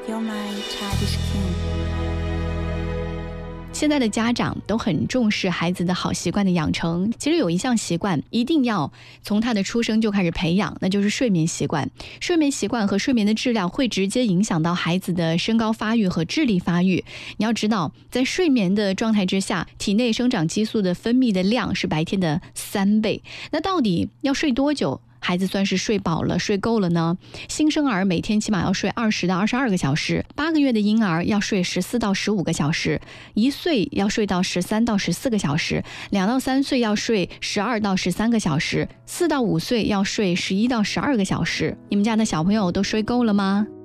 You're my childish king。 现在的家长都很重视孩子的好习惯的养成，其实有一项习惯一定要从他的出生就开始培养，那就是睡眠习惯。睡眠习惯和睡眠的质量会直接影响到孩子的身高发育和智力发育。你要知道，在睡眠的状态之下，体内生长激素的分泌的量是白天的3倍。那到底要睡多久孩子算是睡饱了睡够了呢？新生儿每天起码要睡20到22个小时，8个月的婴儿要睡14到15个小时，1岁要睡到13到14个小时，2到3岁要睡12到13个小时，4到5岁要睡11到12个小时。你们家的小朋友都睡够了吗？